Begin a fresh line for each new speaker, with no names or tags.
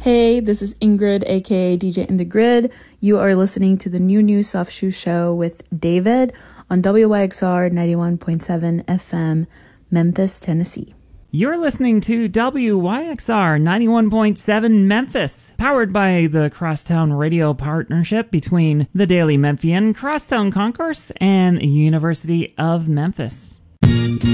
Hey, this is Ingrid, aka DJ in the Grid. You are listening to the New Soft Shoe Show with David on WYXR 91.7 FM, Memphis, Tennessee.
You're listening to WYXR 91.7 Memphis, powered by the Crosstown Radio partnership between the Daily Memphian, Crosstown Concourse, and University of Memphis.